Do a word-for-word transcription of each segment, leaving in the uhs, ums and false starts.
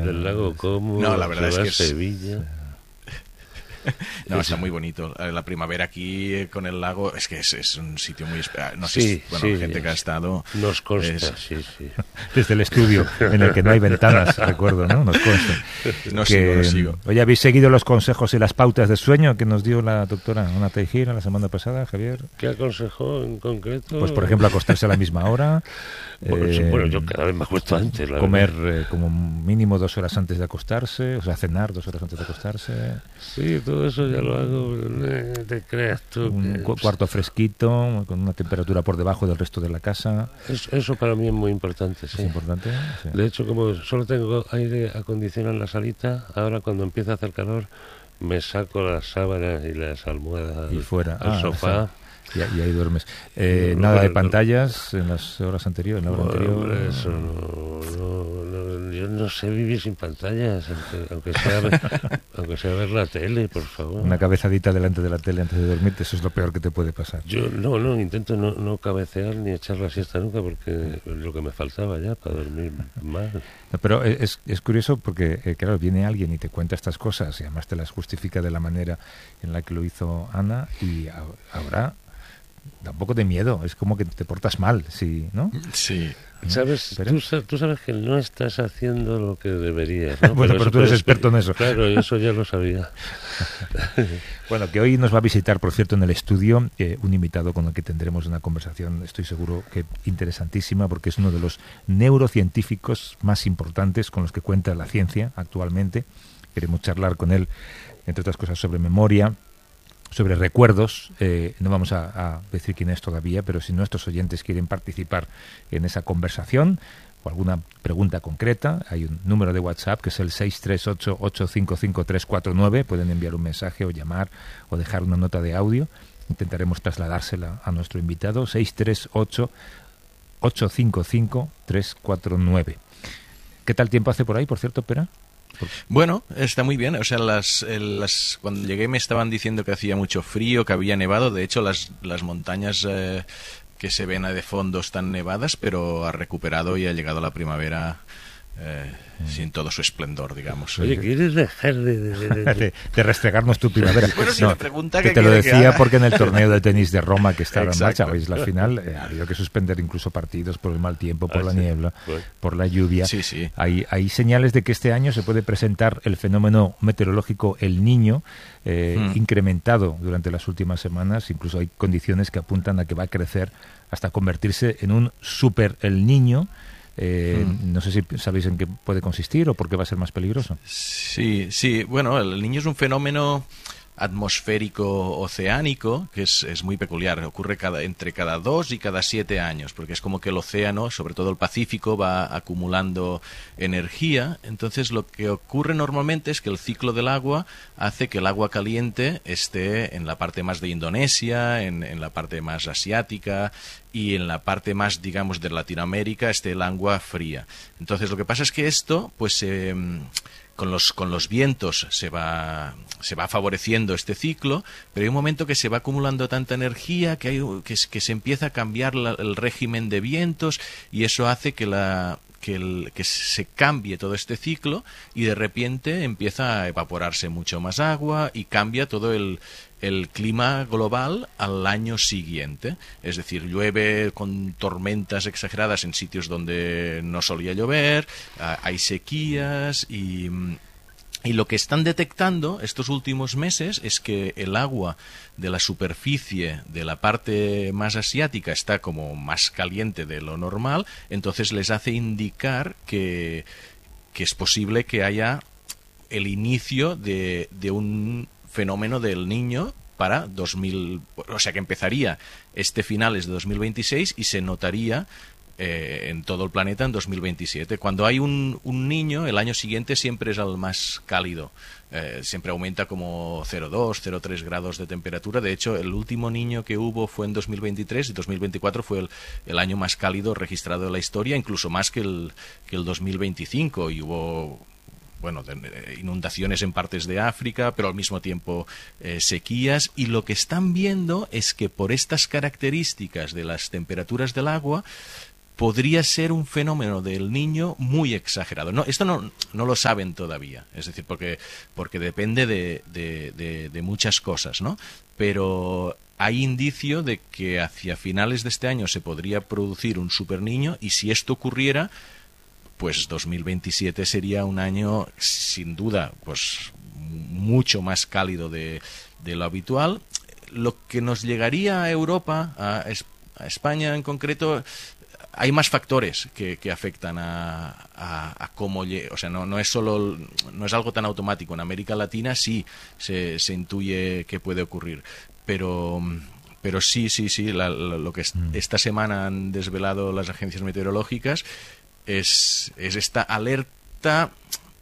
del lago Como, no, la verdad se va es que a es... Sevilla. No, está muy bonito. La primavera aquí eh, con el lago es que es, es un sitio muy especial. No sé, Sí, si, bueno, sí, gente que ha estado... Nos consta, es... sí, sí. Desde el estudio, en el que no hay ventanas, recuerdo, ¿no? Nos consta. No que, sigo, no sigo. Oye, ¿habéis seguido los consejos y las pautas de sueño que nos dio la doctora Ana Tejera la semana pasada, Javier? ¿Qué aconsejó en concreto? Pues, por ejemplo, acostarse a la misma hora. Bueno, eh, bueno, yo cada vez me acuesto antes. La comer verdad. eh, como mínimo dos horas antes de acostarse, o sea, cenar dos horas antes de acostarse. Sí, todo eso ya lo hago. Eh, te creas tú. Un que... cu cuarto fresquito, con una temperatura por debajo del resto de la casa. Eso, eso para mí es muy importante, sí. ¿Es importante? Sí. De hecho, como solo tengo aire acondicionado en la salita, ahora cuando empieza a hacer calor me saco las sábanas y las almohadas Y fuera. al Ah, sofá. Y, y ahí duermes. Eh, No, nada no, de no. pantallas en las horas anteriores, en la hora Bueno, anterior. hombre, eso no, no, no, yo no sé vivir sin pantallas, aunque, aunque sea ver, aunque sea ver la tele, por favor. Una cabezadita delante de la tele antes de dormirte, eso es lo peor que te puede pasar. Yo no, no, intento no, no cabecear ni echar la siesta nunca, porque es lo que me faltaba ya para dormir más. No, pero es, es curioso porque, eh, claro, viene alguien y te cuenta estas cosas y además te las justifica de la manera en la que lo hizo Ana y a, ahora da un poco de miedo, es como que te portas mal, ¿sí? ¿No? Sí. ¿Sabes? ¿Pero? Tú, sa- tú sabes que no estás haciendo lo que deberías, ¿no? Bueno, pero eso- tú eres eso- experto en eso. Claro, eso ya lo sabía. Bueno, que hoy nos va a visitar, por cierto, en el estudio eh, un invitado con el que tendremos una conversación, estoy seguro que interesantísima, porque es uno de los neurocientíficos más importantes con los que cuenta la ciencia actualmente. Queremos charlar con él, entre otras cosas, sobre memoria, sobre recuerdos. Eh, no vamos a, a decir quién es todavía, pero si nuestros oyentes quieren participar en esa conversación o alguna pregunta concreta, hay un número de WhatsApp que es el seis tres ocho, ocho cinco cinco, tres cuatro nueve. Pueden enviar un mensaje o llamar o dejar una nota de audio. Intentaremos trasladársela a nuestro invitado. seis tres ocho, ocho cinco cinco, tres cuatro nueve. ¿Qué tal tiempo hace por ahí, por cierto, Pera? Bueno, está muy bien. O sea, las, el- las, cuando llegué me estaban diciendo que hacía mucho frío, que había nevado. De hecho, las, las montañas eh, que se ven de fondo están nevadas, pero ha recuperado y ha llegado la primavera eh, sin todo su esplendor, digamos. Oye, ¿quieres dejar de...? de- de- de- de, de restregarnos tu primavera. Bueno, si No, me pregunta que qué te lo quiere que decía haga. porque en el torneo de tenis de Roma que está ahora en marcha, Exacto. veis la final, eh, ha habido que suspender incluso partidos por el mal tiempo, por Ah, la sí. niebla, Bueno. por la lluvia. Sí, sí. Hay, hay señales de que este año se puede presentar el fenómeno meteorológico El Niño, eh, Hmm. incrementado durante las últimas semanas. Incluso hay condiciones que apuntan a que va a crecer hasta convertirse en un super El Niño. Eh, Hmm. No sé si sabéis en qué puede consistir o por qué va a ser más peligroso. Sí, sí. Bueno, el niño es un fenómeno atmosférico oceánico que es, es muy peculiar. Ocurre cada, entre cada dos y cada siete años, porque es como que el océano, sobre todo el Pacífico, va acumulando energía. Entonces lo que ocurre normalmente es que el ciclo del agua hace que el agua caliente esté en la parte más de Indonesia, en, en la parte más asiática, y en la parte más, digamos, de Latinoamérica esté el agua fría. Entonces lo que pasa es que esto, pues... Eh, con los con los vientos se va se va favoreciendo este ciclo, pero hay un momento que se va acumulando tanta energía que hay que, que se empieza a cambiar la, el régimen de vientos, y eso hace que la que, el, que se cambie todo este ciclo, y de repente empieza a evaporarse mucho más agua y cambia todo el el clima global al año siguiente. Es decir, llueve con tormentas exageradas en sitios donde no solía llover, hay sequías y... Y lo que están detectando estos últimos meses es que el agua de la superficie de la parte más asiática está como más caliente de lo normal, entonces les hace indicar que, que es posible que haya el inicio de, de un fenómeno del Niño para dos mil, o sea que empezaría este finales de dos mil veintiséis y se notaría Eh, en todo el planeta en dos mil veintisiete. Cuando hay un, un niño, el año siguiente siempre es el más cálido. Eh, siempre aumenta como cero coma dos, cero coma tres grados de temperatura. De hecho, el último niño que hubo fue en dos mil veintitrés y dos mil veinticuatro fue el, el año más cálido registrado de la historia, incluso más que el, que el dos mil veinticinco. Y hubo... bueno, de, de inundaciones en partes de África, pero al mismo tiempo eh, sequías, y lo que están viendo es que por estas características de las temperaturas del agua podría ser un fenómeno del niño muy exagerado. No, esto no, no lo saben todavía, es decir, porque, porque depende de, de, de, de muchas cosas, ¿no? Pero hay indicio de que hacia finales de este año se podría producir un superniño, y si esto ocurriera, pues dos mil veintisiete sería un año, sin duda, pues mucho más cálido de, de lo habitual. Lo que nos llegaría a Europa, a, a España en concreto, hay más factores que, que afectan a, a, a cómo, o sea, no, no es solo, no es algo tan automático. En América Latina sí se, se intuye que puede ocurrir, pero, pero sí, sí, sí, la, la, lo que es, esta semana han desvelado las agencias meteorológicas es, es esta alerta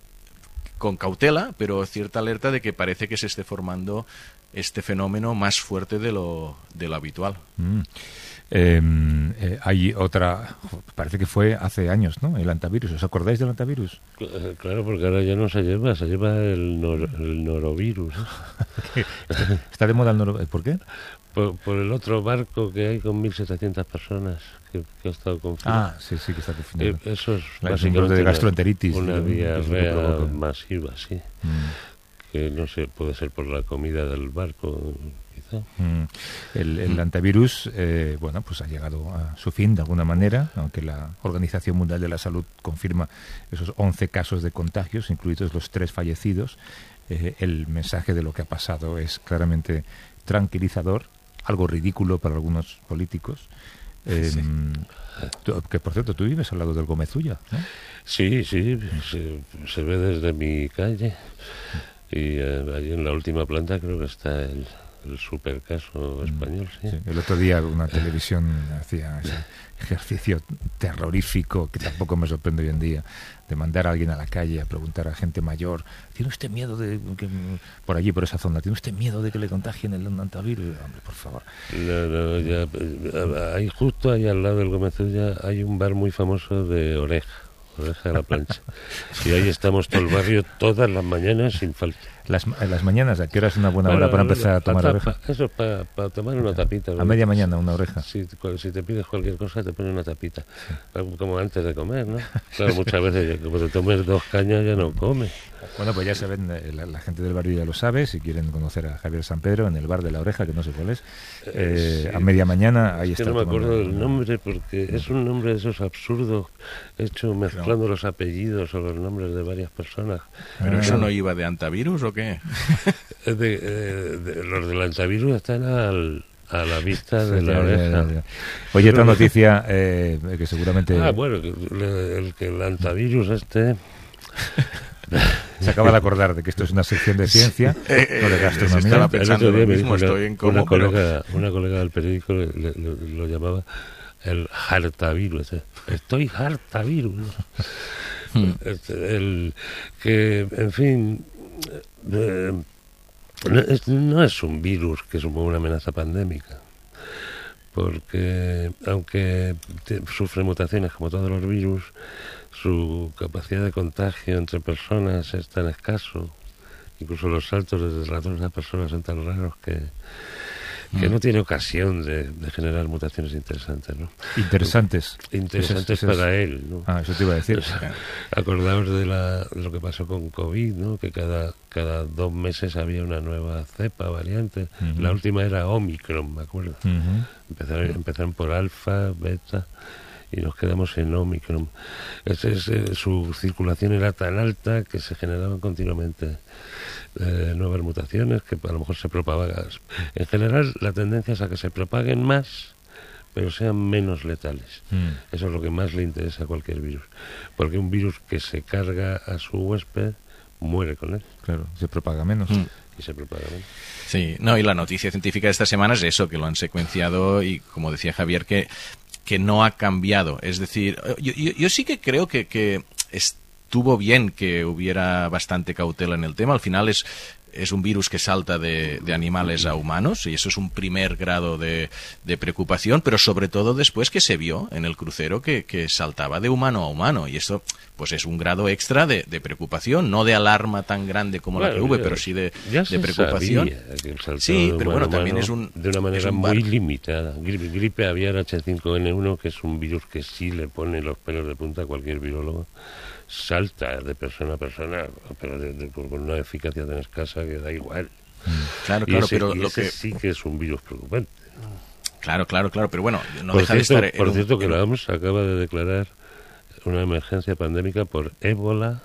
con cautela, pero cierta alerta de que parece que se esté formando este fenómeno más fuerte de lo, de lo habitual. Mm. Eh, eh, hay otra, parece que fue hace años, ¿no? El antivirus. ¿Os acordáis del antivirus? Claro, porque ahora ya no se lleva, se lleva el, nor, el norovirus. ¿eh? ¿Está de moda el norovirus? ¿Por qué? Por, por el otro barco que hay con mil setecientas personas que, que ha estado confinado. Ah, sí, sí, que está confinado. Eh, eso es la básicamente de gastroenteritis. Una diarrea masiva, sí. Mm. Que no sé, puede ser por la comida del barco. Mm. El, el antivirus, eh, bueno, pues ha llegado a su fin de alguna manera, aunque la Organización Mundial de la Salud confirma esos once casos de contagios, incluidos los tres fallecidos. Eh, el mensaje de lo que ha pasado es claramente tranquilizador, algo ridículo para algunos políticos. Eh, sí. tú, que por cierto, tú vives al lado del Gómez-Ulla, ¿no? Sí, sí, se, se ve desde mi calle. Y eh, allí en la última planta creo que está el... el supercaso español, sí. Sí. El otro día una televisión hacía ese ejercicio terrorífico que tampoco me sorprende hoy en día, de mandar a alguien a la calle a preguntar a gente mayor: ¿tiene usted miedo de que, por allí, por esa zona, tiene usted miedo de que le contagien el antivirus? Hombre, por favor. No, no, ya, ahí justo ahí al lado del Gómez-Ulla hay un bar muy famoso de oreja, oreja de la plancha. Y ahí estamos todo el barrio todas las mañanas sin falta. Las, las mañanas, ¿a qué hora es una buena bueno, hora para empezar a tomar pa, oreja? Pa, eso, para pa tomar una tapita. A media mañana, una oreja. Si, si te pides cualquier cosa, te ponen una tapita. Sí. Como antes de comer, ¿no? Claro, muchas veces, como te tomes dos cañas, ya no comes. Bueno, pues ya saben, la, la gente del barrio ya lo sabe. Si quieren conocer a Javier San Pedro en el bar de la oreja, que no sé cuál es, eh, sí, a media mañana, ahí es está. Que no me acuerdo del nombre, porque es un nombre de esos absurdos, hecho mezclando no. los apellidos o los nombres de varias personas. ¿Pero ah, eso no iba de antivirus o qué? De, de, de, los del antivirus están al, a la vista de la oreja. Oye, otra noticia eh, que seguramente... Ah, bueno, el, el que el antivirus este... Se acaba de acordar de que esto es una sección de ciencia, eh, no de gastronomía. Estaba pensando lo mismo, una, estoy en cómo, una, pero... colega, una colega del periódico le, le, le, lo llamaba el hartavirus. Estoy hartavirus. Hmm. El, el, que, en fin... Eh, no, es, no es un virus que suponga una amenaza pandémica, porque aunque te, sufre mutaciones como todos los virus, su capacidad de contagio entre personas es tan escaso, incluso los saltos desde ratones a personas son tan raros que que no tiene ocasión de, de generar mutaciones interesantes, ¿no? Interesantes. Interesantes eso, eso para es... él, ¿no? Ah, eso te iba a decir. Acordaos de, la, de lo que pasó con COVID, ¿no? Que cada, cada dos meses había una nueva cepa, variante. Uh-huh. La última era Omicron, me acuerdo. Uh-huh. Empezaron, empezaron por alfa, beta, y nos quedamos en Omicron. Es, es, eh, su circulación era tan alta que se generaban continuamente eh, nuevas mutaciones que a lo mejor se propagan. En general, la tendencia es a que se propaguen más, pero sean menos letales. Mm. Eso es lo que más le interesa a cualquier virus. Porque un virus que se carga a su huésped muere con él. Claro, se propaga menos. Mm. Y se propaga menos. Sí, no, y la noticia científica de esta semana es eso, que lo han secuenciado y, como decía Javier, que que no ha cambiado. Es decir, yo, yo, yo sí que creo que, que estuvo bien que hubiera bastante cautela en el tema. Al final es, es un virus que salta de, de animales a humanos, y eso es un primer grado de, de preocupación, pero sobre todo después que se vio en el crucero que, que saltaba de humano a humano, y eso pues es un grado extra de, de preocupación, no de alarma tan grande como bueno, la que hubo, pero sí de, de preocupación. Sí, pero bueno, también es un de una manera un muy limitada. Gripe, gripe aviar H cinco N uno, que es un virus que sí le pone los pelos de punta a cualquier virólogo, salta de persona a persona, pero de, de, con una eficacia tan escasa que da igual. Claro, claro, ese, pero lo ese que sí que es un virus preocupante. Claro, claro, claro, pero bueno, no por deja cierto, de estar... Por en cierto, un, que la O M S acaba de declarar una emergencia pandémica por ébola,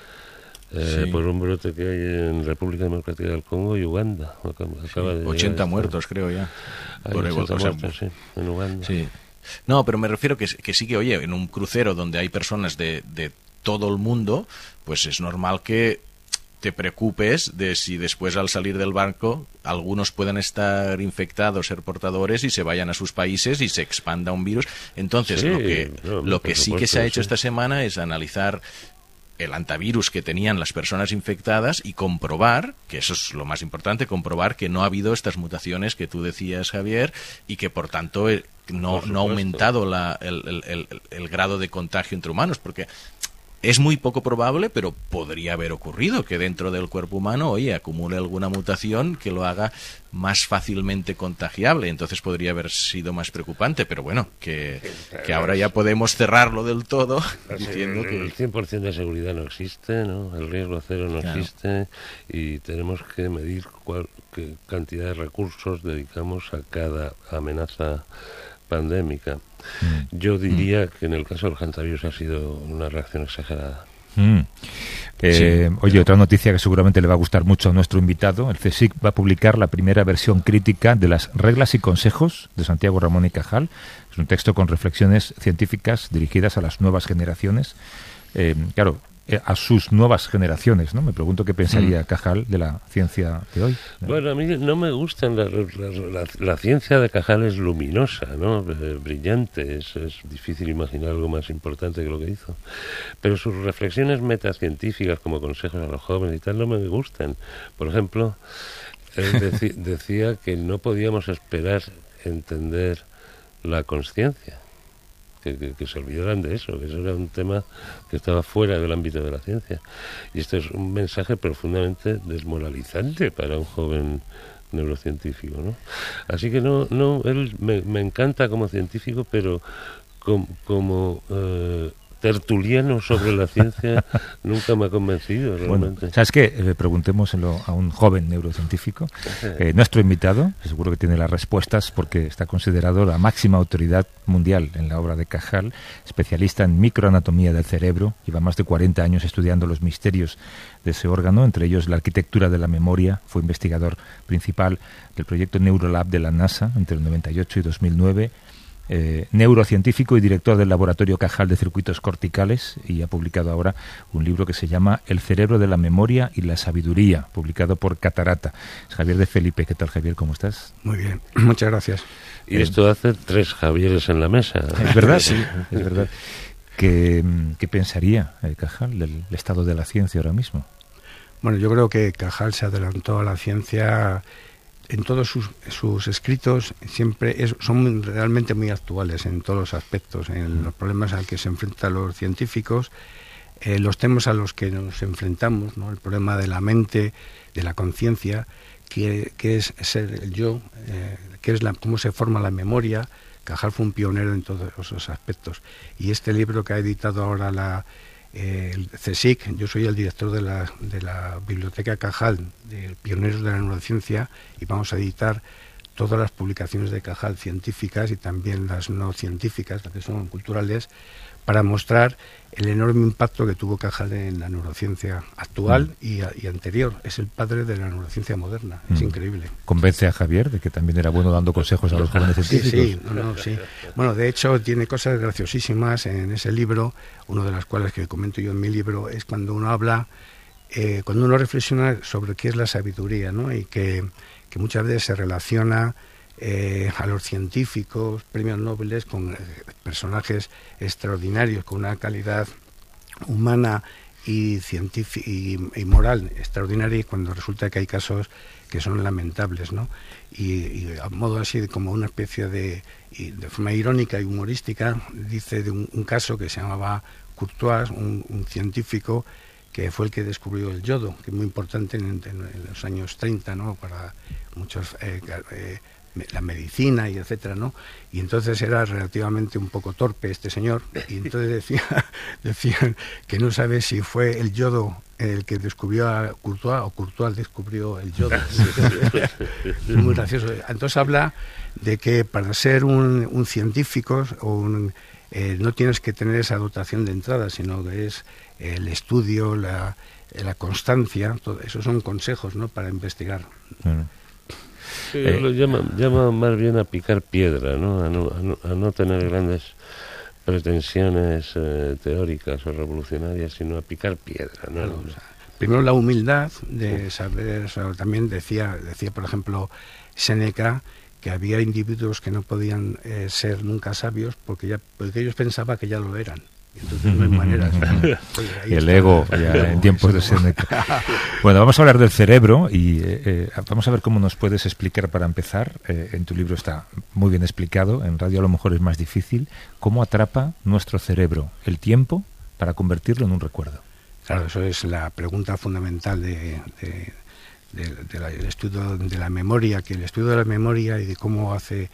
eh, sí. por un brote que hay en República Democrática del Congo y Uganda. Acaba sí, de ochenta muertos, creo ya. Hay por ochenta ébola, muertos, o sea, sí, en Uganda. Sí. No, pero me refiero que, que sí que, oye, en un crucero donde hay personas de, de todo el mundo, pues es normal que te preocupes de si después al salir del barco algunos puedan estar infectados, ser portadores y se vayan a sus países y se expanda un virus. Entonces, sí, lo que, no, lo que sí supuesto, que se ha hecho sí. esta semana es analizar el antivirus que tenían las personas infectadas y comprobar, que eso es lo más importante, comprobar que no ha habido estas mutaciones que tú decías, Javier, y que por tanto no, no ha aumentado la, el, el, el, el grado de contagio entre humanos, porque es muy poco probable, pero podría haber ocurrido que dentro del cuerpo humano, oye, acumule alguna mutación que lo haga más fácilmente contagiable. Entonces podría haber sido más preocupante, pero bueno, que, que ahora ya podemos cerrarlo del todo diciendo que... El cien por ciento de seguridad no existe, ¿no? El riesgo cero no claro. existe, y tenemos que medir cuál, qué cantidad de recursos dedicamos a cada amenaza pandémica. Mm. Yo diría mm. que en el caso del hantavirus ha sido una reacción exagerada. Mm. Eh, sí. Oye, otra noticia que seguramente le va a gustar mucho a nuestro invitado: el CSIC va a publicar la primera versión crítica de las reglas y consejos de Santiago Ramón y Cajal. Es un texto con reflexiones científicas dirigidas a las nuevas generaciones. Eh, claro, a sus nuevas generaciones, ¿no? Me pregunto qué pensaría mm. Cajal de la ciencia de hoy. Bueno, a mí no me gustan, la, la, la, la ciencia de Cajal es luminosa, ¿no? Eh, brillante, es, es difícil imaginar algo más importante que lo que hizo. Pero sus reflexiones metacientíficas como consejos a los jóvenes y tal no me gustan. Por ejemplo, él deci- decía que no podíamos esperar entender la consciencia. Que, que, que se olvidaran de eso, que eso era un tema que estaba fuera del ámbito de la ciencia. Y esto es un mensaje profundamente desmoralizante para un joven neurocientífico, ¿no? Así que no, no, él me, me encanta como científico, pero com, como eh, tertuliano sobre la ciencia nunca me ha convencido realmente. Bueno, ¿sabes qué? Eh, preguntémoslo a un joven neurocientífico, eh, nuestro invitado, seguro que tiene las respuestas porque está considerado la máxima autoridad mundial en la obra de Cajal, especialista en microanatomía del cerebro, lleva más de cuarenta años estudiando los misterios de ese órgano, entre ellos la arquitectura de la memoria. Fue investigador principal del proyecto Neurolab de la NASA entre el noventa y ocho y dos mil nueve. Eh, neurocientífico y director del Laboratorio Cajal de Circuitos Corticales, y ha publicado ahora un libro que se llama El cerebro de la memoria y la sabiduría, publicado por Catarata. Es Javier de Felipe. ¿Qué tal, Javier? ¿Cómo estás? Muy bien, muchas gracias. Y eh, esto hace tres Javieres en la mesa. Es verdad, sí, es verdad. ¿Qué, qué pensaría eh, Cajal del estado de la ciencia ahora mismo? Bueno, yo creo que Cajal se adelantó a la ciencia. En todos sus, sus escritos siempre es, son realmente muy actuales en todos los aspectos, en los problemas a los que se enfrentan los científicos, eh, los temas a los que nos enfrentamos, ¿no? El problema de la mente, de la conciencia, que, que es ser el yo, eh, que es la, cómo se forma la memoria. Cajal fue un pionero en todos esos aspectos. Y este libro que ha editado ahora la Eh, el CSIC, yo soy el director de la, de la Biblioteca Cajal, de Pioneros de la Neurociencia, y vamos a editar todas las publicaciones de Cajal científicas y también las no científicas, las que son culturales, para mostrar el enorme impacto que tuvo Cajal en la neurociencia actual mm. y, y anterior. Es el padre de la neurociencia moderna. Mm. Es increíble. ¿Convence a Javier de que también era bueno dando consejos a los jóvenes científicos? Sí, sí, no, no, sí. Bueno, de hecho, tiene cosas graciosísimas en ese libro. Una de las cuales que comento yo en mi libro es cuando uno habla, eh, cuando uno reflexiona sobre qué es la sabiduría, ¿no? Y que, que muchas veces se relaciona Eh, a los científicos, premios Nobel, con eh, personajes extraordinarios, con una calidad humana y, y, y moral extraordinaria, y cuando resulta que hay casos que son lamentables, ¿no? Y, y a modo así como una especie de, y de forma irónica y humorística, dice de un, un caso que se llamaba Courtois, un, un científico que fue el que descubrió el yodo, que es muy importante en, en, en los años treinta, ¿no? Para muchos eh, eh, la medicina y etcétera, ¿no? Y entonces era relativamente un poco torpe este señor, y entonces decía, decían que no sabe si fue el yodo el que descubrió a Courtois o Courtois descubrió el yodo. Es muy gracioso. Entonces habla de que para ser un, un científico o un, eh, no tienes que tener esa dotación de entrada, sino que es el estudio, la, la constancia, todo, esos son consejos, ¿no? Para investigar. Bueno. Sí, eh, lo llaman, llaman más bien a picar piedra, ¿no? A no, a no, a no tener grandes pretensiones eh, teóricas o revolucionarias, sino a picar piedra, ¿no? Claro, o sea, primero la humildad de saber, o sea, también decía, decía por ejemplo Séneca, que había individuos que no podían eh, ser nunca sabios porque ya porque ellos pensaban que ya lo eran. Entonces no hay maneras. Y el ego, ya en tiempos de Séneca. Bueno, vamos a hablar del cerebro y eh, eh, vamos a ver cómo nos puedes explicar para empezar. Eh, en tu libro está muy bien explicado, en radio a lo mejor es más difícil, cómo atrapa nuestro cerebro el tiempo para convertirlo en un recuerdo. Claro, eso es la pregunta fundamental de, de, de, de la, del estudio de la memoria, que el estudio de la memoria y de cómo hace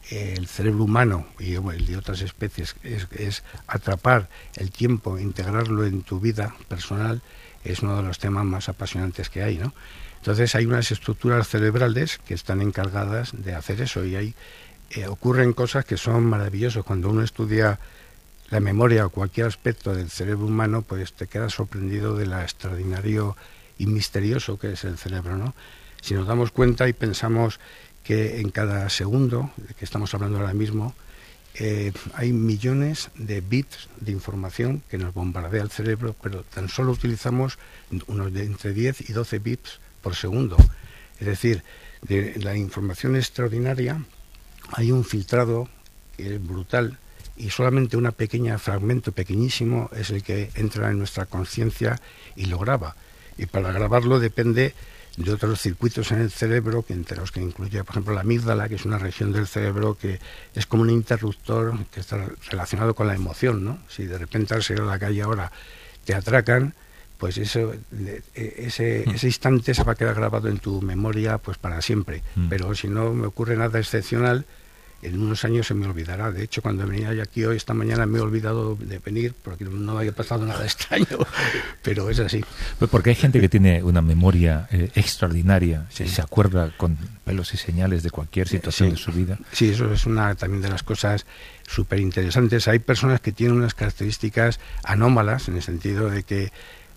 el cerebro humano y el de otras especies es, es atrapar el tiempo, integrarlo en tu vida personal, es uno de los temas más apasionantes que hay, ¿no? Entonces hay unas estructuras cerebrales que están encargadas de hacer eso, y hay eh, ocurren cosas que son maravillosas. Cuando uno estudia la memoria o cualquier aspecto del cerebro humano, pues te quedas sorprendido de lo extraordinario y misterioso que es el cerebro, ¿no? Si nos damos cuenta y pensamos que en cada segundo, de que estamos hablando ahora mismo, eh, hay millones de bits de información que nos bombardea el cerebro, pero tan solo utilizamos unos de entre diez y doce bits por segundo. Es decir, de la información extraordinaria hay un filtrado que es brutal, y solamente un pequeño fragmento pequeñísimo es el que entra en nuestra conciencia y lo graba. Y para grabarlo depende de otros circuitos en el cerebro, que entre los que incluye, por ejemplo, la amígdala, que es una región del cerebro que es como un interruptor que está relacionado con la emoción, ¿no? Si de repente al salir a la calle ahora te atracan, pues eso, ese, ese instante se va a quedar grabado en tu memoria pues para siempre. Mm. Pero si no me ocurre nada excepcional, en unos años se me olvidará. De hecho, cuando venía yo aquí hoy, esta mañana, me he olvidado de venir porque no había pasado nada extraño, pero es así. Pues porque hay gente que tiene una memoria eh, extraordinaria, sí. Se acuerda con pelos y señales de cualquier situación sí. de su vida. Sí, eso es una también de las cosas súper interesantes. Hay personas que tienen unas características anómalas, en el sentido de que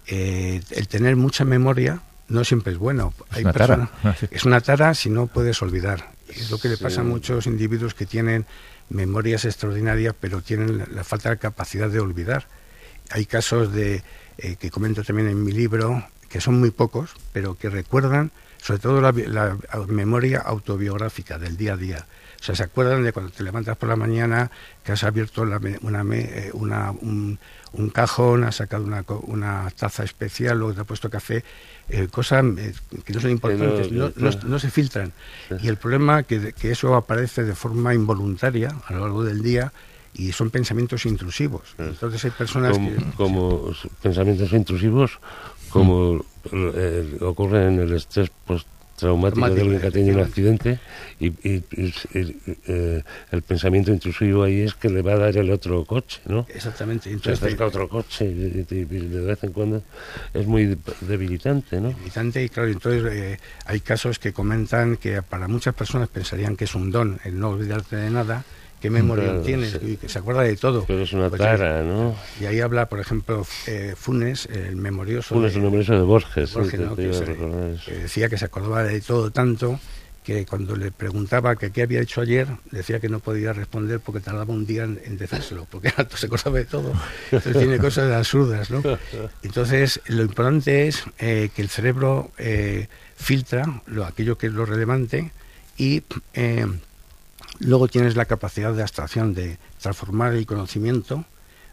eh, el tener mucha memoria no siempre es bueno. Es Hay una personas, tara. Es una tara si no puedes olvidar. Es lo que le pasa sí. a muchos individuos que tienen memorias extraordinarias, pero tienen la, la falta de capacidad de olvidar. Hay casos de eh, que comento también en mi libro, que son muy pocos, pero que recuerdan sobre todo la, la, la memoria autobiográfica del día a día. O sea, se acuerdan de cuando te levantas por la mañana, que has abierto la, una, una, un, un cajón, has sacado una, una taza especial, luego te has puesto café, eh, cosas eh, que no son importantes, no, no, no se filtran. Y el problema es que, que eso aparece de forma involuntaria a lo largo del día, y son pensamientos intrusivos. Entonces hay personas como, que... Como sí. pensamientos intrusivos, como mm. eh, ocurre en el estrés post traumático de alguien que ha tenido un accidente, y, y, y, y eh, el pensamiento intrusivo ahí es que le va a dar el otro coche, ¿no? Exactamente. Entonces, se acerca otro coche y, y, y de vez en cuando es muy debilitante, ¿no? Debilitante, y claro, entonces eh, hay casos que comentan que para muchas personas pensarían que es un don el no olvidarte de nada. ¿Qué memoria claro, tienes? Sí. Que se acuerda de todo. Pero es una pues tara, ¿no? Y ahí habla, por ejemplo, eh, Funes, el memorioso. Funes, de, el memorioso de Borges. Borges, sí, ¿no? que, que, se, que decía que se acordaba de todo tanto que cuando le preguntaba que qué había hecho ayer, decía que no podía responder porque tardaba un día en, en decírselo, porque se acordaba de todo. Entonces tiene cosas absurdas, ¿no? Entonces, lo importante es eh, que el cerebro eh, filtra lo, aquello que es lo relevante y... Eh, luego tienes la capacidad de abstracción, de transformar el conocimiento, o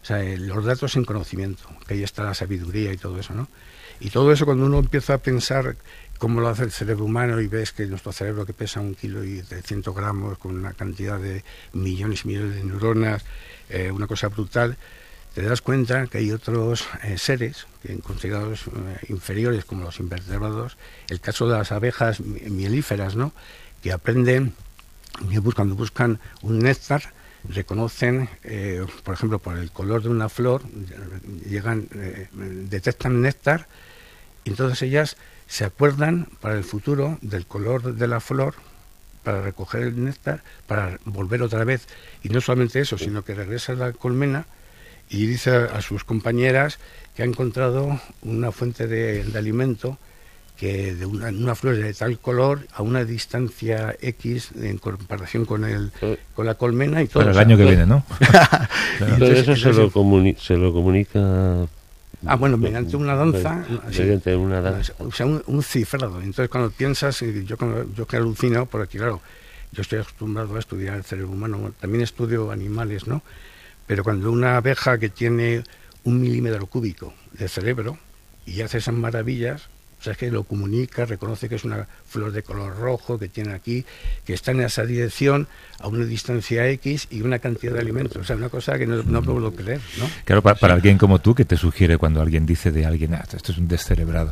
sea, eh, los datos en conocimiento, que ahí está la sabiduría y todo eso, ¿no? Y todo eso, cuando uno empieza a pensar cómo lo hace el cerebro humano y ves que nuestro cerebro, que pesa un kilo y trescientos gramos, con una cantidad de millones y millones de neuronas, eh, una cosa brutal, te das cuenta que hay otros eh, seres que considerados eh, inferiores, como los invertebrados, el caso de las abejas mielíferas, ¿no?, que aprenden, que buscan, cuando buscan un néctar, reconocen, eh, por ejemplo, por el color de una flor, llegan, eh, detectan néctar, y entonces ellas se acuerdan para el futuro del color de la flor, para recoger el néctar, para volver otra vez, y no solamente eso, sino que regresa a la colmena y dice a sus compañeras que ha encontrado una fuente de, de alimento, que de una, una flor de tal color a una distancia X en comparación con el con la colmena y todo. Para el año que viene, ¿no? Claro. Entonces, eso se lo, comuni se lo comunica... Ah, bueno, mediante una danza. Mediante sí, una danza. O sea, un, un cifrado. Entonces, cuando piensas, yo, yo que alucino, porque claro, yo estoy acostumbrado a estudiar el cerebro humano, también estudio animales, ¿no? Pero cuando una abeja que tiene un milímetro cúbico de cerebro y hace esas maravillas, o sea, es que lo comunica, reconoce que es una flor de color rojo que tiene aquí, que está en esa dirección a una distancia X y una cantidad de alimentos. O sea, una cosa que no, no puedo creer, ¿no? Claro, para, para alguien como tú, ¿qué te sugiere cuando alguien dice de alguien, ah, esto es un descerebrado?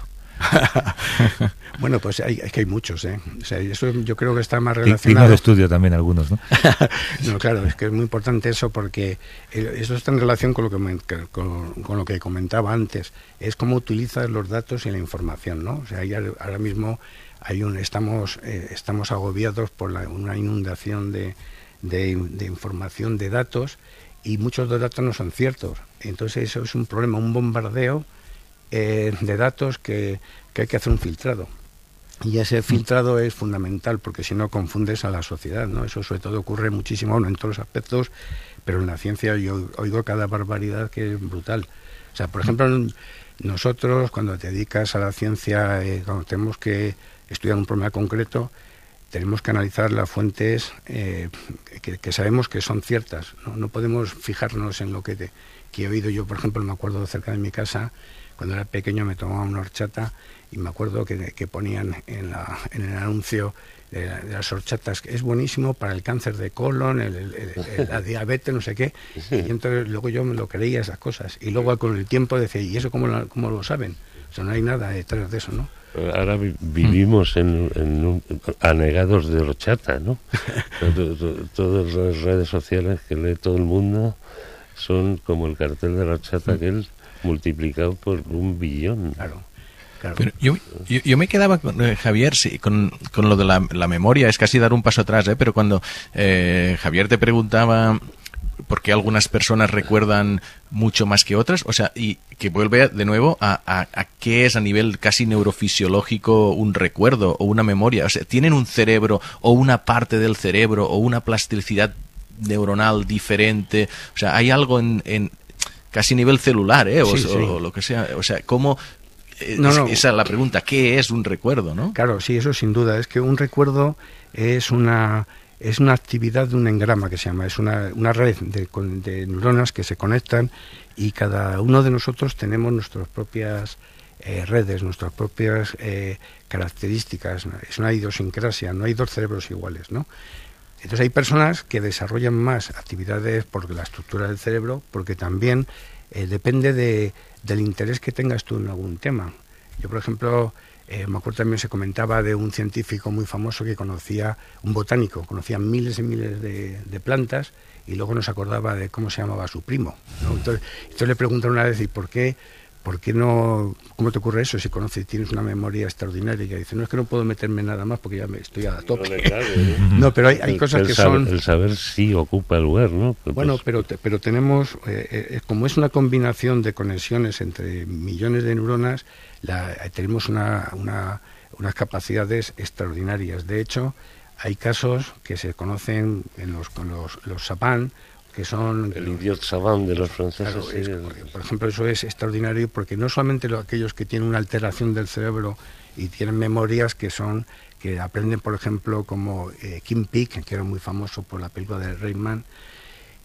Bueno, pues hay, es que hay muchos, ¿eh? O sea, eso yo creo que está más Digno relacionado... de estudio también algunos, ¿no? No, claro, es que es muy importante eso, porque eso está en relación con lo que, con, con lo que comentaba antes. Es cómo utilizas los datos y la información, ¿no? O sea, hay, ahora mismo hay un, estamos, eh, estamos agobiados por la, una inundación de, de, de información, de datos, y muchos de los datos no son ciertos. Entonces eso es un problema, un bombardeo Eh, de datos que, que hay que hacer un filtrado, y ese filtrado es fundamental, porque si no confundes a la sociedad, ¿no? Eso sobre todo ocurre muchísimo, bueno, en todos los aspectos, pero en la ciencia yo oigo cada barbaridad que es brutal. O sea, por ejemplo, nosotros cuando te dedicas a la ciencia, eh, cuando tenemos que estudiar un problema concreto, tenemos que analizar las fuentes eh, que, que sabemos que son ciertas, ¿no? No podemos fijarnos en lo que, te, que he oído yo. Por ejemplo, me acuerdo cerca de mi casa, cuando era pequeño me tomaba una horchata y me acuerdo que, que ponían en, la, en el anuncio de, de las horchatas que es buenísimo para el cáncer de colon, el, el, el, la diabetes, no sé qué. Y entonces luego yo me lo creía esas cosas. Y luego con el tiempo decía, ¿y eso cómo lo, cómo lo saben? O sea, no hay nada detrás de eso, ¿no? Ahora vi vivimos en, en un, anegados de horchata, ¿no? Todas las redes sociales que lee todo el mundo son como el cartel de la horchata que él multiplicado por un billón. Claro, claro. Pero yo, yo, yo me quedaba, con, eh, Javier, sí, con, con lo de la, la memoria, es casi dar un paso atrás, ¿eh? Pero cuando eh, Javier te preguntaba por qué algunas personas recuerdan mucho más que otras, o sea, y que vuelve de nuevo a, a, a qué es a nivel casi neurofisiológico un recuerdo o una memoria. O sea, ¿tienen un cerebro o una parte del cerebro o una plasticidad neuronal diferente? O sea, ¿hay algo en... en casi nivel celular, ¿eh? O, sí, sí. o lo que sea. O sea, ¿cómo...? No, no. Esa es la pregunta. ¿Qué es un recuerdo, no? Claro, sí, eso sin duda. Es que un recuerdo es una es una actividad de un engrama que se llama. Es una, una red de, de neuronas que se conectan, y cada uno de nosotros tenemos nuestras propias eh, redes, nuestras propias eh, características. Es una idiosincrasia. No hay dos cerebros iguales, ¿no? Entonces hay personas que desarrollan más actividades por la estructura del cerebro, porque también eh, depende de, del interés que tengas tú en algún tema. Yo, por ejemplo, eh, me acuerdo también se comentaba de un científico muy famoso que conocía, un botánico, conocía miles y miles de, de plantas, y luego no se acordaba de cómo se llamaba su primo, ¿no? Entonces, entonces le preguntaron una vez, ¿y por qué? ¿Por qué no? ¿Cómo te ocurre eso si conoces, tienes una memoria extraordinaria? Y dice, no, es que no puedo meterme nada más porque ya me estoy a tope. No, pero hay, hay cosas el que saber, son... El saber sí ocupa el lugar, ¿no? Pues bueno, pero, pero tenemos, eh, eh, como es una combinación de conexiones entre millones de neuronas, la, eh, tenemos una, una, unas capacidades extraordinarias. De hecho, hay casos que se conocen en los, con los, los Sapin, que son... El idiot savant de los franceses. Claro, sí, es, el... por, por ejemplo, eso es extraordinario, porque no solamente lo, aquellos que tienen una alteración del cerebro y tienen memorias que son, que aprenden, por ejemplo, como eh, Kim Peek, que era muy famoso por la película de Rayman,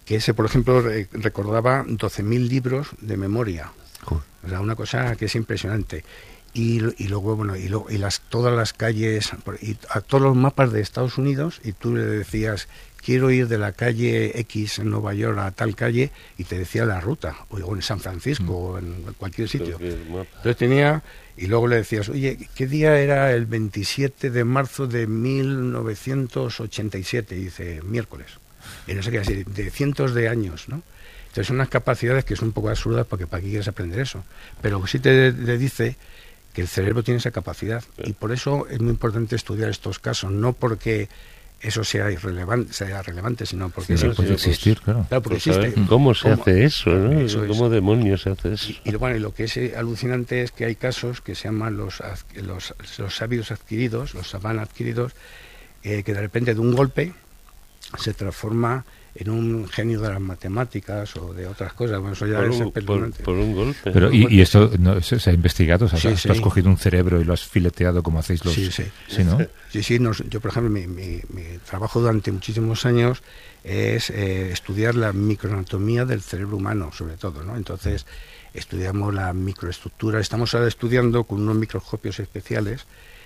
que ese, por ejemplo, re- recordaba doce mil libros de memoria. Joder. O sea, una cosa que es impresionante. Y, y luego, bueno, y, lo, y las, todas las calles, y a todos los mapas de Estados Unidos, y tú le decías, quiero ir de la calle X en Nueva York a tal calle, y te decía la ruta, o en San Francisco, mm. o en cualquier sitio. Entonces tenía, y luego le decías, oye, ¿qué día era el veintisiete de marzo de mil novecientos ochenta y siete? Y dice, miércoles. Y no sé qué decir, de cientos de años, ¿no? Entonces son unas capacidades que son un poco absurdas porque para qué quieres aprender eso. Pero sí te, te dice que el cerebro tiene esa capacidad, y por eso es muy importante estudiar estos casos, no porque eso sea irrelevante, sea relevante, sino porque sí, sí, puede existir, claro. claro porque pues existe. ¿Cómo se ¿Cómo? hace eso, no? Eso ¿Cómo es. demonios se hace eso? Y, y, bueno, y lo que es eh, alucinante es que hay casos que se llaman los los, los sabios adquiridos, los savant adquiridos, eh, que de repente de un golpe se transforma en un genio de las matemáticas o de otras cosas. Bueno, eso ya por, es un, por, por un golpe. Pero, ¿y, y esto no, se, se ha investigado? O sea, sí, ¿tú sí. has cogido un cerebro y lo has fileteado como hacéis los...? Sí, sí. ¿Sí, no? Sí, sí. Nos, yo, por ejemplo, mi, mi, mi trabajo durante muchísimos años es eh, estudiar la microanatomía del cerebro humano, sobre todo, ¿no? Entonces, estudiamos la microestructura. Estamos ahora estudiando con unos microscopios especiales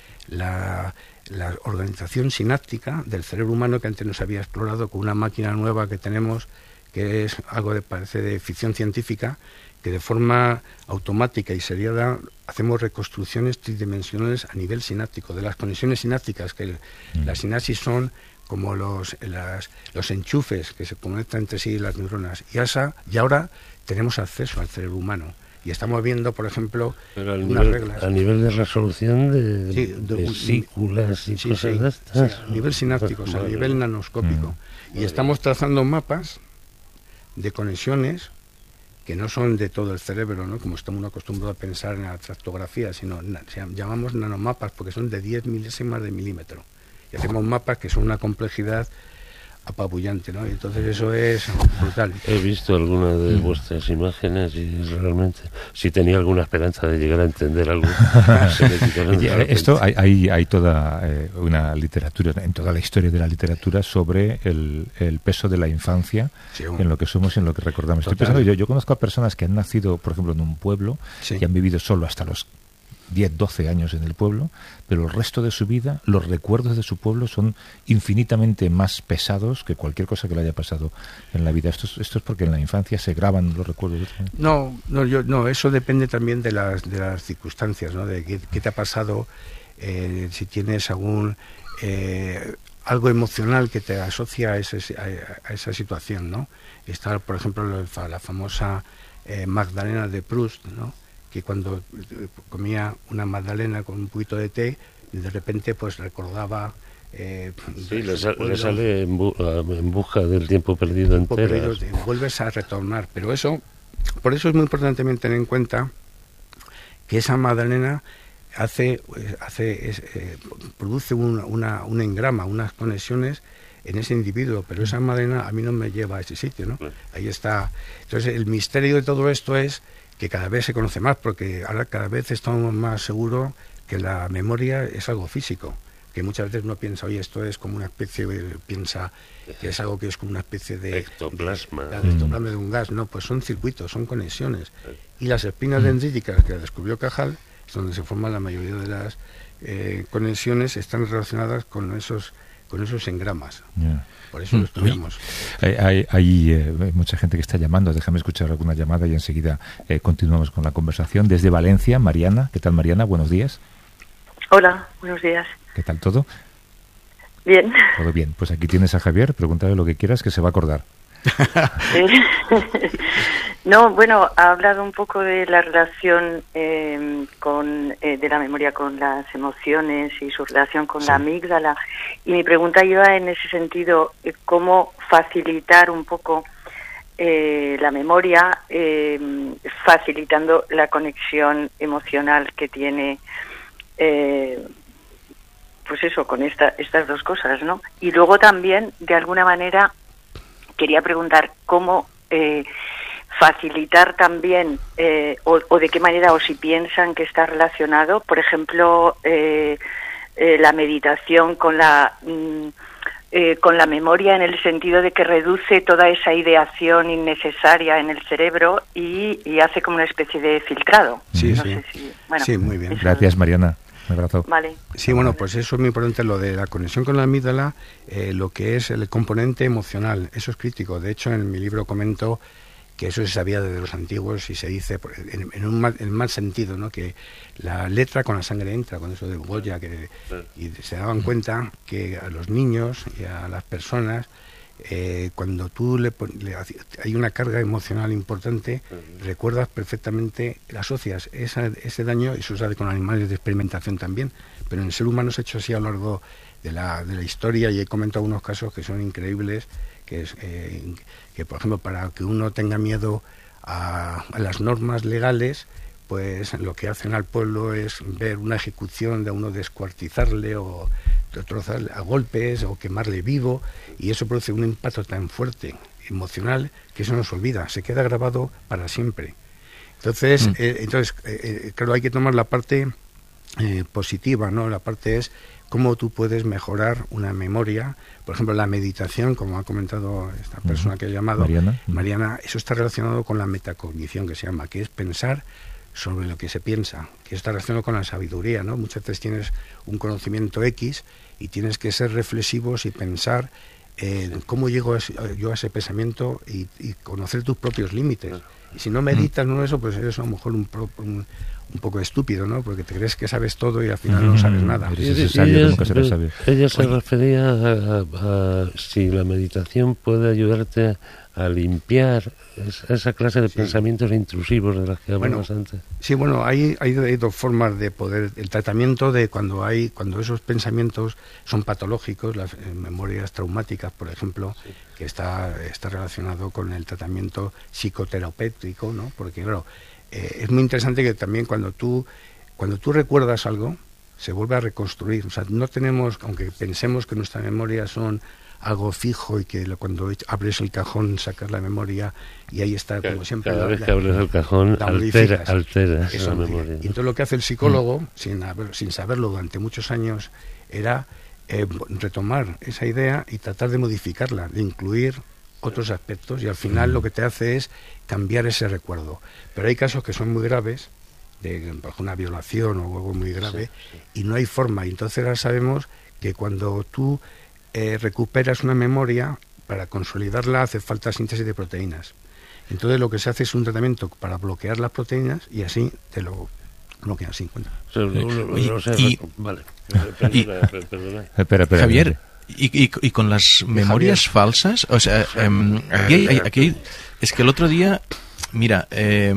la... la organización sináptica del cerebro humano, que antes no se había explorado, con una máquina nueva que tenemos, que es algo de parece de ficción científica, que de forma automática y seriada hacemos reconstrucciones tridimensionales a nivel sináptico, de las conexiones sinápticas, que el, mm. las sinapsis son como los, las, los enchufes que se conectan entre sí las neuronas, y, asa, y ahora tenemos acceso al cerebro humano. Y estamos viendo, por ejemplo, Pero unas nivel, reglas. A nivel de resolución de, sí, de, de vesículas y sí, cosas sí, de estas. Sí, a nivel sináptico, o sea, a nivel nanoscópico. Mm. Y vale. Estamos trazando mapas de conexiones que no son de todo el cerebro, ¿no? Como estamos acostumbrados a pensar en la tractografía, sino na, llamamos nanomapas porque son de diez milésimas de milímetro. Y hacemos mapas que son una complejidad apabullante, ¿no? Y entonces eso es brutal. He visto algunas de vuestras imágenes y realmente, si tenía alguna esperanza de llegar a entender algo, se me quitaron de repente. Esto hay, hay, hay toda eh, una literatura, en toda la historia de la literatura, sobre el, el peso de la infancia, sí, en lo que somos y en lo que recordamos. Estoy pensando, yo, yo conozco a personas que han nacido, por ejemplo, en un pueblo, sí, y han vivido solo hasta los diez, doce años en el pueblo, pero el resto de su vida, los recuerdos de su pueblo son infinitamente más pesados que cualquier cosa que le haya pasado en la vida. Esto es, esto es porque en la infancia se graban los recuerdos. No, no, yo, no, eso depende también de las, de las circunstancias, ¿no? De qué, qué te ha pasado, eh, si tienes algún eh, algo emocional que te asocia a, ese, a, a esa situación, ¿no? Está, por ejemplo, la, la famosa eh, Magdalena de Proust, ¿no? Que cuando comía una magdalena con un poquito de té, de repente pues recordaba... Eh, sí, le, sa le sale en, bu en busca del tiempo perdido entera. Vuelves a retornar, pero eso, por eso es muy importante también tener en cuenta que esa magdalena hace, hace es, eh, produce una, una, un engrama, unas conexiones en ese individuo, pero esa magdalena a mí no me lleva a ese sitio, ¿no? Claro. Ahí está. Entonces el misterio de todo esto es que cada vez se conoce más, porque ahora cada vez estamos más seguros que la memoria es algo físico, que muchas veces uno piensa, oye, esto es como una especie, de, piensa que es algo que es como una especie de ectoplasma, de, de, ectoplasma de un gas. No, pues son circuitos, son conexiones. Y las espinas dendríticas que descubrió Cajal, es donde se forman la mayoría de las eh, conexiones, están relacionadas con esos con esos engramas. Yeah. Por eso lo estudiamos. Hay, hay, hay eh, mucha gente que está llamando. Déjame escuchar alguna llamada y enseguida eh, continuamos con la conversación. Desde Valencia, Mariana. ¿Qué tal, Mariana? Buenos días. Hola, buenos días. ¿Qué tal todo? Bien. Todo bien. Pues aquí tienes a Javier. Pregúntale lo que quieras, que se va a acordar. Sí. No, bueno, ha hablado un poco de la relación eh, con eh, de la memoria con las emociones y su relación con sí. la amígdala. Y mi pregunta iba en ese sentido, eh, cómo facilitar un poco eh, la memoria, eh, facilitando la conexión emocional que tiene, eh, pues eso, con esta, estas dos cosas, ¿no? Y luego también, de alguna manera, quería preguntar cómo eh, facilitar también, eh, o, o de qué manera, o si piensan que está relacionado, por ejemplo, eh, eh, la meditación con la mm, eh, con la memoria en el sentido de que reduce toda esa ideación innecesaria en el cerebro y, y hace como una especie de filtrado. Sí, no sí. sé si, bueno, sí, muy bien. Gracias, Mariana. Un abrazo. Vale. Sí, bueno, pues eso es muy importante, lo de la conexión con la amígdala, eh, lo que es el componente emocional, eso es crítico. De hecho, en mi libro comento que eso se sabía desde los antiguos y se dice en, en un mal, en mal sentido, ¿no? Que la letra con la sangre entra, con eso de Goya, que y se daban cuenta que a los niños y a las personas, eh, cuando tú le, le hay una carga emocional importante, recuerdas perfectamente, asocias esa, ese daño, eso se hace con animales de experimentación también, pero en el ser humano se ha hecho así a lo largo de la, de la historia, y he comentado algunos casos que son increíbles, que es eh, que por ejemplo para que uno tenga miedo a, a las normas legales, pues lo que hacen al pueblo es ver una ejecución de uno, descuartizarle o destrozarle a golpes o quemarle vivo, y eso produce un impacto tan fuerte emocional que eso no se olvida, se queda grabado para siempre. Entonces, mm. eh, entonces eh, claro, hay que tomar la parte eh, positiva, ¿no? La parte es cómo tú puedes mejorar una memoria. Por ejemplo, la meditación, como ha comentado esta persona que ha llamado, Mariana, Mariana, eso está relacionado con la metacognición, que se llama, que es pensar sobre lo que se piensa, que está relacionado con la sabiduría, ¿no? Muchas veces tienes un conocimiento X y tienes que ser reflexivos y pensar eh, cómo llego a ese, yo a ese pensamiento y, y conocer tus propios límites. Y si no meditas, no eso, pues eres a lo mejor un, un, un poco estúpido, ¿no? Porque te crees que sabes todo y al final no sabes nada. Eres sabio, nunca serás sabio. Ella se Oye. refería a, a, a si la meditación puede ayudarte a limpiar esa clase de sí. pensamientos intrusivos de las que hablamos bueno, antes. Sí, bueno, hay, hay, hay dos formas de poder, el tratamiento de cuando hay cuando esos pensamientos son patológicos, las eh, memorias traumáticas, por ejemplo, sí. que está está relacionado con el tratamiento psicoterapéutico, ¿no? Porque claro, eh, es muy interesante que también cuando tú cuando tú recuerdas algo se vuelve a reconstruir, o sea, no tenemos, aunque pensemos que nuestras memorias son algo fijo y que cuando abres el cajón sacas la memoria y ahí está, como siempre. Cada la, vez la, que abres el cajón altera, altera esa memoria. Y entonces lo que hace el psicólogo, mm. sin, haber, sin saberlo durante muchos años, era eh, retomar esa idea y tratar de modificarla, de incluir otros aspectos, y al final mm. lo que te hace es cambiar ese recuerdo. Pero hay casos que son muy graves, de por ejemplo, una violación o algo muy grave, sí, sí. y no hay forma. Y entonces ahora sabemos que cuando tú Eh, recuperas una memoria, para consolidarla hace falta síntesis de proteínas. Entonces lo que se hace es un tratamiento para bloquear las proteínas y así te lo bloquean sin cuenta. Javier, y, y, y con las memorias Javier. falsas, o sea, um, aquí, hay, aquí hay, es que el otro día, mira, eh,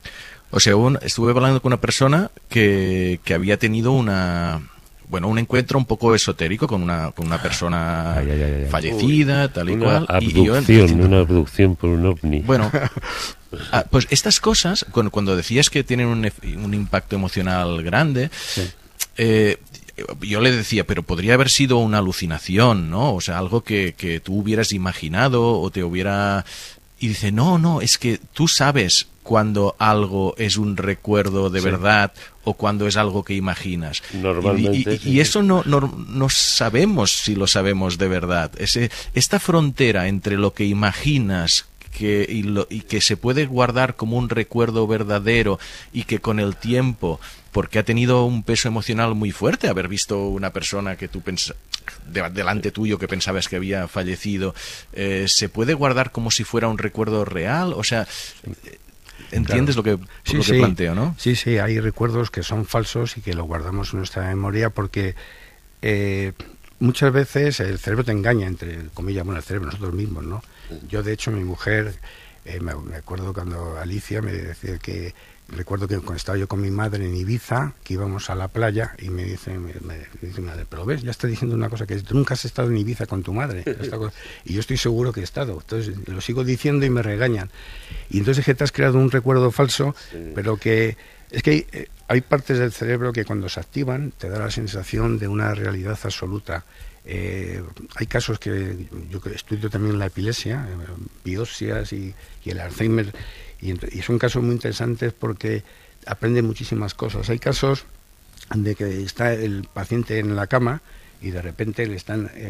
o sea, un, estuve hablando con una persona que, que había tenido una... Bueno, un encuentro un poco esotérico con una con una persona ay, ay, ay, ay. fallecida, Uy, tal y una cual. Abducción, y yo diciendo, una abducción por un ovni. Bueno, ah, pues estas cosas, cuando, cuando decías que tienen un, un impacto emocional grande, sí. eh, yo le decía, pero podría haber sido una alucinación, ¿no? O sea, algo que, que tú hubieras imaginado o te hubiera... Y dice, no, no, es que tú sabes cuando algo es un recuerdo de sí. verdad o cuando es algo que imaginas. Normalmente. Y, y, sí. y eso no, no, no sabemos si lo sabemos de verdad. Ese, esta frontera entre lo que imaginas que, y, lo, y que se puede guardar como un recuerdo verdadero y que con el tiempo, porque ha tenido un peso emocional muy fuerte haber visto una persona que tú pensas de, delante tuyo que pensabas que había fallecido, eh, se puede guardar como si fuera un recuerdo real, o sea, ¿entiendes claro. lo que, sí, lo que sí. planteo, no? Sí, sí, hay recuerdos que son falsos y que lo guardamos en nuestra memoria porque eh, muchas veces el cerebro te engaña, entre comillas, bueno, el cerebro, nosotros mismos, ¿no? Yo, de hecho, mi mujer, eh, me, me acuerdo cuando Alicia me decía que recuerdo que cuando estaba yo con mi madre en Ibiza, que íbamos a la playa, y me dice, me, me dice madre, pero ves, ya está diciendo una cosa, que tú nunca has estado en Ibiza con tu madre. Y yo estoy seguro que he estado. Entonces lo sigo diciendo y me regañan. Y entonces que te has creado un recuerdo falso, sí. pero que es que hay, eh, hay partes del cerebro que cuando se activan te da la sensación de una realidad absoluta. Eh, hay casos que yo estudio también la epilepsia, eh, biopsias y, y el Alzheimer, y, y son casos muy interesantes porque aprenden muchísimas cosas. Hay casos de que está el paciente en la cama y de repente le están eh,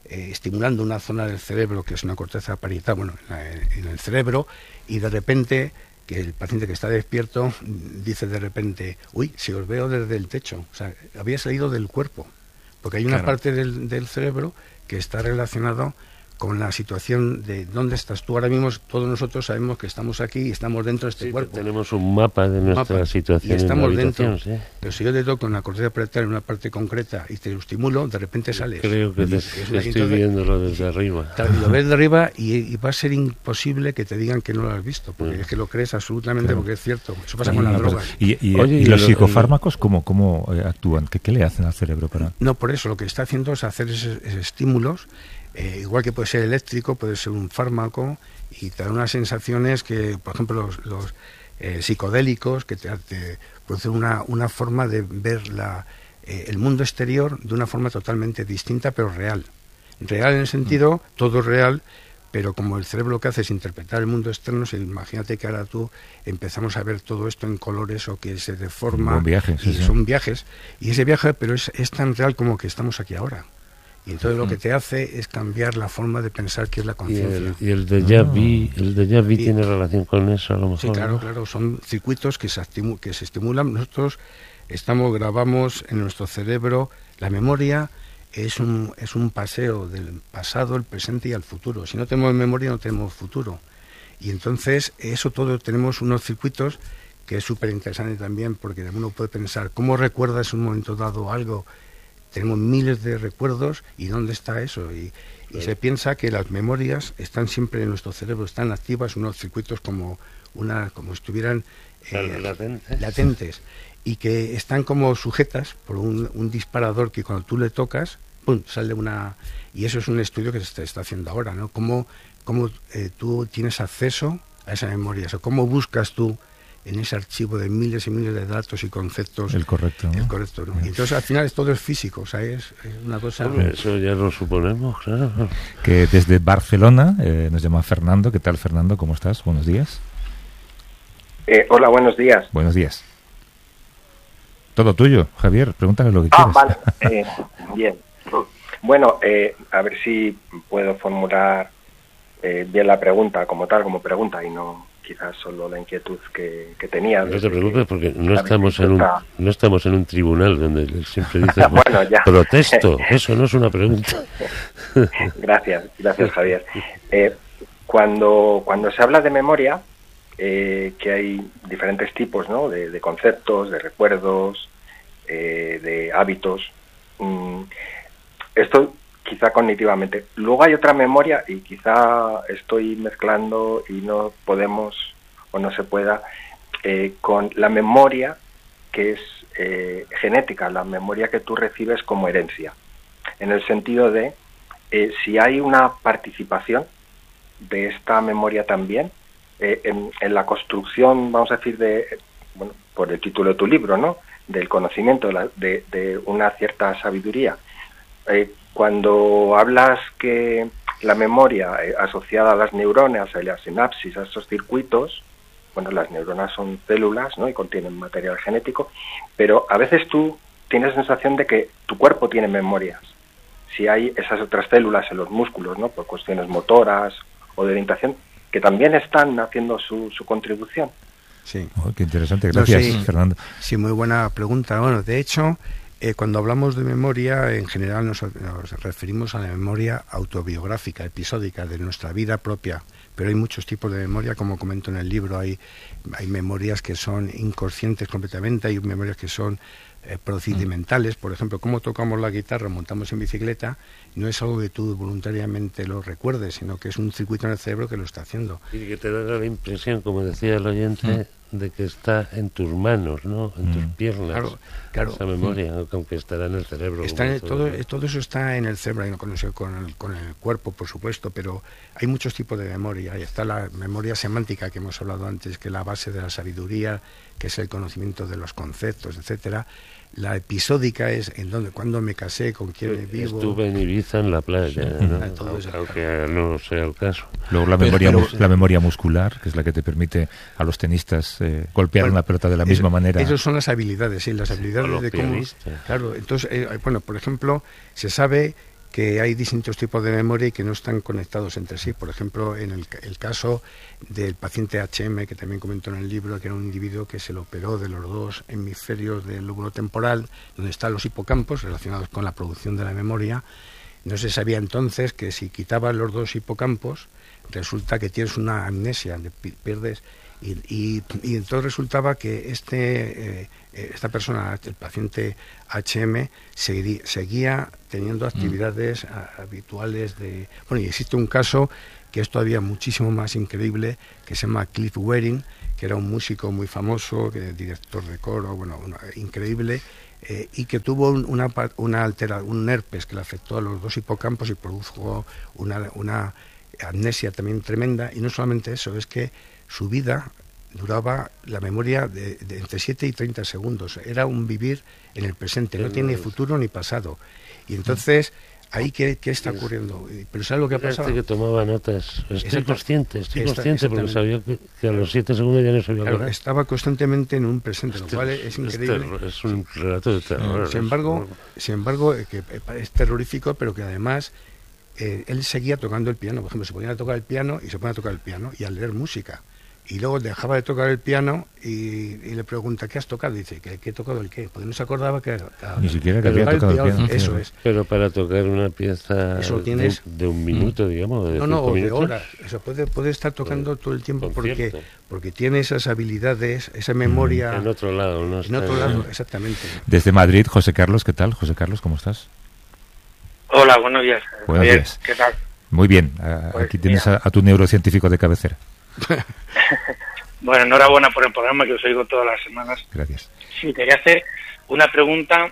eh, estimulando una zona del cerebro que es una corteza parietal, bueno, en, la, en el cerebro, y de repente que el paciente que está despierto dice de repente, uy, si os veo desde el techo, o sea, había salido del cuerpo, porque hay una Claro. parte del, del cerebro que está relacionado con la situación de dónde estás tú ahora mismo. Todos nosotros sabemos que estamos aquí y estamos dentro de este Sí, cuerpo. tenemos un mapa de nuestra Mapa, situación y estamos en la habitación, dentro. sí. Pero si yo te toco en la corteza parietal en una parte concreta y te lo estimulo, de repente sales. Creo que te, Y es que una- estoy entonces, viéndolo desde arriba. claro, y lo ves de arriba y, y va a ser imposible que te digan que no lo has visto, porque Mm. es que lo crees absolutamente, Claro. porque es cierto. Eso pasa con las Una cosa. drogas. ¿Y, y, Oye, y y los lo- psicofármacos cómo, cómo eh, actúan? ¿Qué, ¿Qué le hacen al cerebro para...? No, por eso lo que está haciendo es hacer esos, esos estímulos, eh, igual que puede ser eléctrico, puede ser un fármaco, y te da unas sensaciones que, por ejemplo, los, los eh, psicodélicos, que te, te producen una, una forma de ver la, eh, el mundo exterior de una forma totalmente distinta, pero real. Real en el sentido, todo es real, pero como el cerebro lo que hace es interpretar el mundo externo, si, imagínate que ahora tú empezamos a ver todo esto en colores o que se deforma, Un buen viaje, sí, y sí. son viajes, y ese viaje, pero es, es tan real como que estamos aquí ahora. Y entonces lo que te hace es cambiar la forma de pensar, que es la Y conciencia. el, y el déjà vu, el déjà vu Sí. tiene relación con eso, a lo mejor. Sí, claro, ¿no? claro, son circuitos que se, estimu- que se estimulan. Nosotros estamos, grabamos en nuestro cerebro, la memoria es un, es un paseo del pasado, el presente y al futuro. Si no tenemos memoria, no tenemos futuro. Y entonces, eso todo, tenemos unos circuitos que es súper interesante también, porque uno puede pensar, ¿cómo recuerdas en un momento dado algo? Tenemos miles de recuerdos, ¿y dónde está eso? Y, y se piensa que las memorias están siempre en nuestro cerebro, están activas, unos circuitos como una como si estuvieran eh, Latentes. latentes, y que están como sujetas por un, un disparador que cuando tú le tocas, ¡pum!, sale una... Y eso es un estudio que se está, está haciendo ahora, ¿no? Cómo, cómo eh, tú tienes acceso a esa memoria, o cómo buscas tú en ese archivo de miles y miles de datos y conceptos El correcto, ¿no? el correcto, ¿no? Y entonces al final es todo es físico, o sea, es, es una cosa... Hombre, eso ya lo suponemos, claro. Que desde Barcelona eh, nos llama Fernando. ¿Qué tal, Fernando? ¿Cómo estás? Buenos días. Eh, hola, buenos días. Buenos días. Todo tuyo, Javier. Pregúntale lo que Ah, quieras. vale. Eh, bien. Bueno, eh, a ver si puedo formular eh, bien la pregunta como tal, como pregunta, y no quizás solo la inquietud que, que tenía. No te preocupes, porque no la estamos en un visita- no estamos en un tribunal donde él siempre dice Bueno, ya. protesto. Eso no es una pregunta. Gracias, gracias, Javier. Eh, cuando, cuando se habla de memoria, eh, que hay diferentes tipos, ¿no?, de, de conceptos, de recuerdos, eh, de hábitos. Mm, esto quizá cognitivamente. Luego hay otra memoria, y quizá estoy mezclando y no podemos o no se pueda, eh, con la memoria que es eh, genética, la memoria que tú recibes como herencia, en el sentido de eh, si hay una participación de esta memoria también eh, en, en la construcción, vamos a decir, de, bueno, por el título de tu libro, ¿no?, del conocimiento, de, la, de, de una cierta sabiduría. Eh, cuando hablas que la memoria eh, asociada a las neuronas, a las sinapsis, a esos circuitos, bueno, las neuronas son células, ¿no?, y contienen material genético, pero a veces tú tienes la sensación de que tu cuerpo tiene memorias. Si hay esas otras células en los músculos, ¿no?, por cuestiones motoras o de orientación, que también están haciendo su, su contribución. Sí. Oh, qué interesante. No, Gracias, sí. Fernando. Sí, muy buena pregunta. Bueno, de hecho, eh, cuando hablamos de memoria, en general nos, nos referimos a la memoria autobiográfica, episódica, de nuestra vida propia. Pero hay muchos tipos de memoria, como comento en el libro. Hay, hay memorias que son inconscientes completamente, hay memorias que son eh, procedimentales. Por ejemplo, cómo tocamos la guitarra, montamos en bicicleta, no es algo que tú voluntariamente lo recuerdes, sino que es un circuito en el cerebro que lo está haciendo. Y que te da la impresión, como decía el oyente, mm. de que está en tus manos, ¿no?, en mm. tus piernas. Claro, claro. Esa memoria, mm. aunque estará en el cerebro. Está en, todo, todo, todo eso está en el cerebro, con el, con, el, con el cuerpo, por supuesto, pero hay muchos tipos de memoria. Ahí está la memoria semántica que hemos hablado antes, que es la base de la sabiduría, que es el conocimiento de los conceptos, etcétera. La episódica es en donde, cuando me casé, con quién vivo. Estuve en Ibiza en la playa, sí. ¿no? Todo aunque no sea el caso. Luego la memoria, pero, pero, la memoria muscular, que es la que te permite a los tenistas eh, golpear bueno, una pelota de la misma eso, manera. Esas son las habilidades, sí, las habilidades sí, de cómo. Claro, entonces, eh, bueno, por ejemplo, se sabe que hay distintos tipos de memoria y que no están conectados entre sí. Por ejemplo, en el, el caso del paciente H M, que también comentó en el libro, que era un individuo que se lo operó de los dos hemisferios del lóbulo temporal, donde están los hipocampos relacionados con la producción de la memoria. No se sabía entonces que si quitabas los dos hipocampos, resulta que tienes una amnesia, pierdes... Y, y, y entonces resultaba que este eh, esta persona, el paciente H M, seguiría, seguía teniendo actividades mm. habituales de... Bueno, y existe un caso que es todavía muchísimo más increíble, que se llama Cliff Waring, que era un músico muy famoso, que director de coro, bueno, una, increíble, eh, y que tuvo un, una, una altera, un herpes que le afectó a los dos hipocampos y produjo una, una amnesia también tremenda. Y no solamente eso, es que su vida duraba, la memoria, de, de entre siete y treinta segundos. Era un vivir en el presente, no tiene futuro ni pasado. Y entonces, ahí, ¿qué, qué está ocurriendo? ¿Pero sabes lo que ha pasado? Este que tomaba notas. Estoy Exacto. consciente, estoy consciente, porque sabía que, que a los siete segundos ya no se iba a acordar. Estaba constantemente en un presente, este, lo cual es increíble. Es, es un relato de terror. Sin embargo, sin embargo que es terrorífico, pero que además eh, él seguía tocando el piano. Por ejemplo, se ponía a tocar el piano y se ponía a tocar el piano y a leer música. Y luego dejaba de tocar el piano y, y le pregunta, ¿qué has tocado? Y dice, ¿qué, qué he tocado el qué? Porque no se acordaba que... que Ni siquiera que había tocado el piano. piano. Eso es. Pero para tocar una pieza tienes... de, de un minuto, digamos, de No, no, o de minutos, horas. Eso puede, puede estar tocando todo el tiempo porque, porque tiene esas habilidades, esa memoria... En otro lado, ¿no? En otro lado, exactamente. Desde Madrid, José Carlos, ¿qué tal? José Carlos, ¿cómo estás? Hola, buenos días. Buenos Javier, días. ¿qué tal? Muy bien. Uh, pues, aquí tienes a, a tu neurocientífico de cabecera. Bueno, enhorabuena por el programa, que os oigo todas las semanas. Gracias. Sí, quería hacer una pregunta.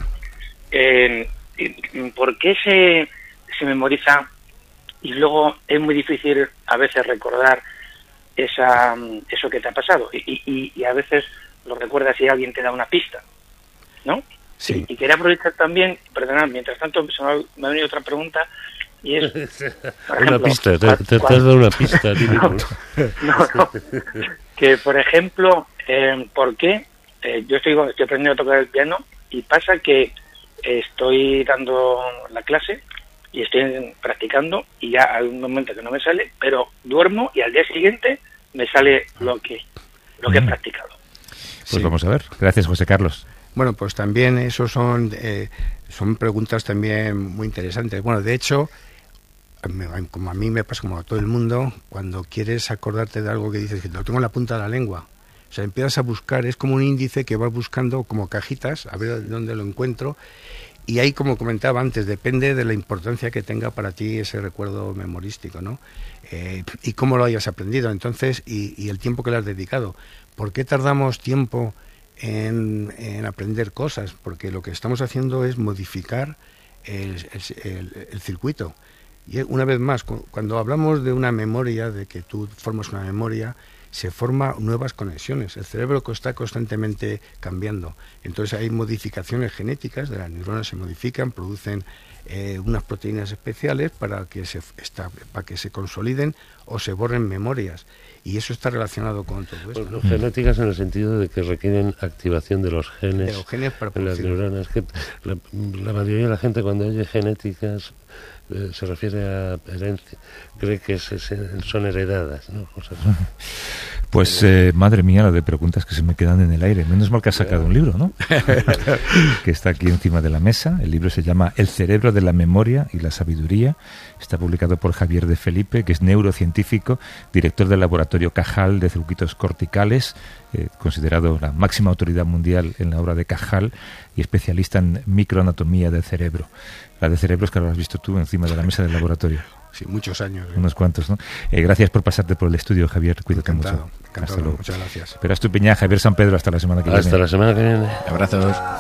Eh, ¿Por qué se, se memoriza y luego es muy difícil a veces recordar esa eso que te ha pasado? Y, y, y a veces lo recuerdas si alguien te da una pista, ¿no? Sí. Y, y quería aprovechar también, perdonad, mientras tanto se me ha, me ha venido otra pregunta, y es... Por ejemplo, una pista, te, te, te has dado una pista. No, no, no. Que, por ejemplo, eh, ¿por qué? Eh, yo estoy, estoy aprendiendo a tocar el piano y pasa que estoy dando la clase y estoy practicando y ya hay un momento que no me sale, pero duermo y al día siguiente me sale lo que, lo que he practicado. Pues Sí. vamos a ver. Gracias, José Carlos. Bueno, pues también eso son, eh, son preguntas también muy interesantes. Bueno, de hecho... como a mí me pasa, como a todo el mundo, cuando quieres acordarte de algo que dices que lo tengo en la punta de la lengua, o sea, empiezas a buscar, es como un índice que vas buscando como cajitas, a ver dónde lo encuentro, y ahí, como comentaba antes, depende de la importancia que tenga para ti ese recuerdo memorístico, ¿no? Eh, y cómo lo hayas aprendido, entonces, y, y el tiempo que le has dedicado. ¿Por qué tardamos tiempo en, en aprender cosas? Porque lo que estamos haciendo es modificar el, el, el, el circuito. Y una vez más, cuando hablamos de una memoria, de que tú formas una memoria, se forman nuevas conexiones. El cerebro está constantemente cambiando. Entonces hay modificaciones genéticas, de las neuronas se modifican, producen eh, unas proteínas especiales para que se esta, para que se consoliden o se borren memorias. Y eso está relacionado con todo esto. Bueno, genéticas en el sentido de que requieren activación de los genes, de los genes para en las neuronas. Que la, la mayoría de la gente, cuando oye genéticas, eh, se refiere a herencia, cree que es, es, son heredadas, ¿no? Cosas. Pues, eh, madre mía, la de preguntas que se me quedan en el aire. Menos mal que has sacado un libro, ¿no? Que está aquí encima de la mesa. El libro se llama El cerebro de la memoria y la sabiduría. Está publicado por Javier de Felipe, que es neurocientífico, director del laboratorio Cajal de circuitos corticales, eh, considerado la máxima autoridad mundial en la obra de Cajal y especialista en microanatomía del cerebro. La de cerebros que ahora has visto tú encima de la mesa del laboratorio. Sí, muchos años. ¿eh? Unos cuantos, ¿no? Eh, gracias por pasarte por el estudio, Javier. Cuídate Encantado, mucho. encantado. Hasta luego. Muchas gracias. Esperas tu Peña, Javier San Pedro. Hasta la semana que Hasta viene. Hasta la semana que viene. Abrazos.